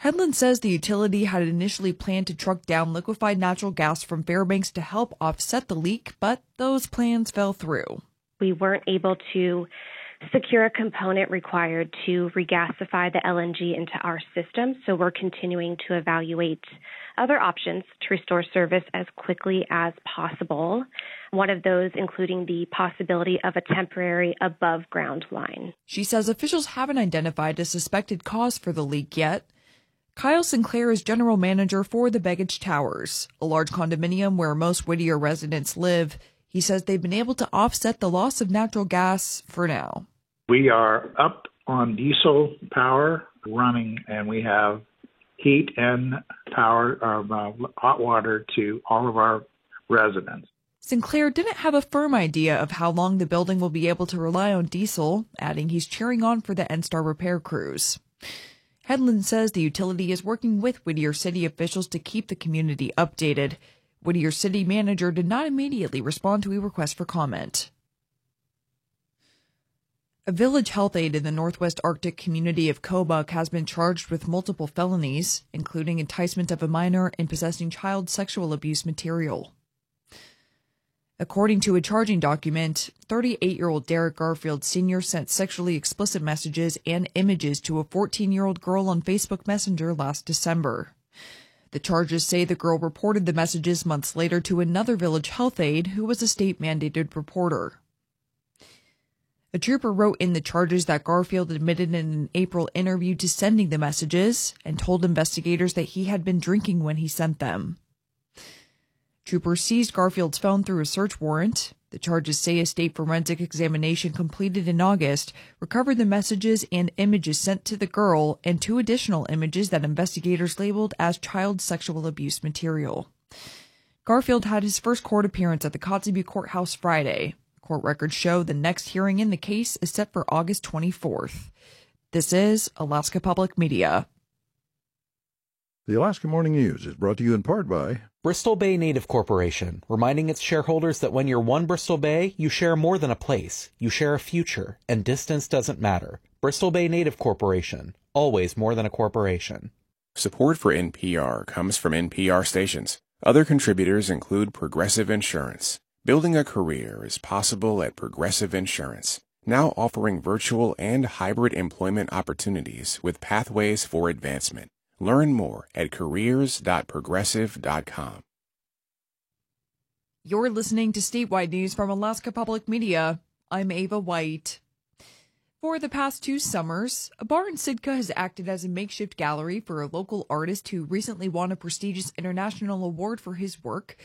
Headland says the utility had initially planned to truck down liquefied natural gas from Fairbanks to help offset the leak, but those plans fell through. We weren't able to secure a component required to regasify the LNG into our system, so we're continuing to evaluate other options to restore service as quickly as possible. One of those including the possibility of a temporary above-ground line. She says officials haven't identified a suspected cause for the leak yet. Kyle Sinclair is general manager for the Begich Towers, a large condominium where most Whittier residents live. He says they've been able to offset the loss of natural gas for now. We are up on diesel power running, and we have heat and power, hot water to all of our residents. Sinclair didn't have a firm idea of how long the building will be able to rely on diesel, adding he's cheering on for the NSTAR repair crews. Headland says the utility is working with Whittier City officials to keep the community updated. Whittier City manager did not immediately respond to a request for comment. A village health aide in the Northwest Arctic community of Kobuk has been charged with multiple felonies, including enticement of a minor and possessing child sexual abuse material. According to a charging document, 38-year-old Derek Garfield Sr. sent sexually explicit messages and images to a 14-year-old girl on Facebook Messenger last December. The charges say the girl reported the messages months later to another village health aide who was a state-mandated reporter. A trooper wrote in the charges that Garfield admitted in an April interview to sending the messages and told investigators that he had been drinking when he sent them. Troopers seized Garfield's phone through a search warrant. The charges say a state forensic examination completed in August recovered the messages and images sent to the girl and 2 additional images that investigators labeled as child sexual abuse material. Garfield had his first court appearance at the Kotzebue Courthouse Friday. Court records show the next hearing in the case is set for August 24th. This is Alaska Public Media. The Alaska Morning News is brought to you in part by Bristol Bay Native Corporation, reminding its shareholders that when you're one Bristol Bay, you share more than a place. You share a future, and distance doesn't matter. Bristol Bay Native Corporation, always more than a corporation. Support for NPR comes from NPR stations. Other contributors include Progressive Insurance. Building a career is possible at Progressive Insurance, now offering virtual and hybrid employment opportunities with pathways for advancement. Learn more at careers.progressive.com. You're listening to Statewide News from Alaska Public Media. I'm Ava White. For the past 2 summers, a bar in Sitka has acted as a makeshift gallery for a local artist who recently won a prestigious international award for his work.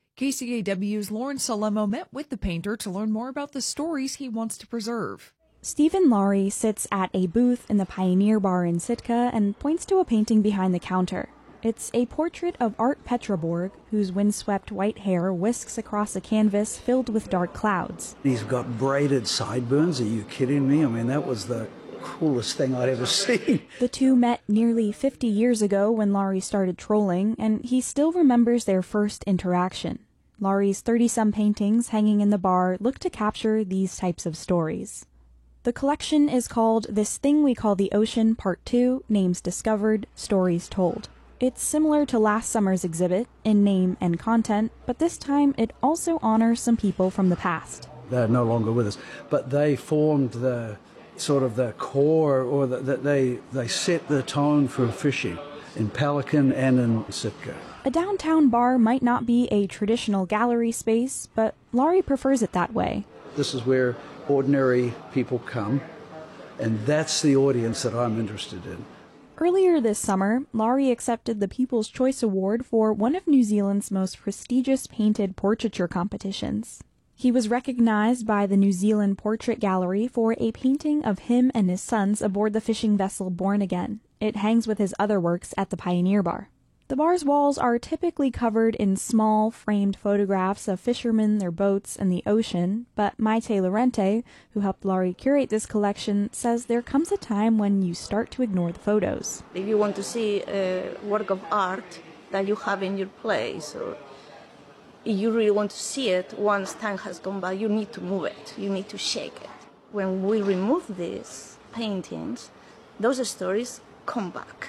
KCAW's Lauren Salemo met with the painter to learn more about the stories he wants to preserve. Stephen Laurie sits at a booth in the Pioneer Bar in Sitka and points to a painting behind the counter. It's a portrait of Art Petraborg, whose windswept white hair whisks across a canvas filled with dark clouds. He's got braided sideburns. Are you kidding me? I mean, that was the coolest thing I'd ever seen. The two met nearly 50 years ago when Laurie started trolling, and he still remembers their first interaction. Laurie's 30-some paintings hanging in the bar look to capture these types of stories. The collection is called This Thing We Call the Ocean Part 2, Names Discovered, Stories Told. It's similar to last summer's exhibit in name and content, but this time it also honors some people from the past. They're no longer with us, but they formed the sort of the core, or they set the tone for fishing in Pelican and in Sitka. A downtown bar might not be a traditional gallery space, but Laurie prefers it that way. This is where ordinary people come, and that's the audience that I'm interested in. Earlier this summer, Laurie accepted the People's Choice Award for one of New Zealand's most prestigious painted portraiture competitions. He was recognized by the New Zealand Portrait Gallery for a painting of him and his sons aboard the fishing vessel Born Again. It hangs with his other works at the Pioneer Bar. The bar's walls are typically covered in small, framed photographs of fishermen, their boats, and the ocean, but Maite Lorente, who helped Laurie curate this collection, says there comes a time when you start to ignore the photos. If you want to see a work of art that you have in your place, or if you really want to see it, once time has gone by, you need to move it, you need to shake it. When we remove these paintings, those stories come back.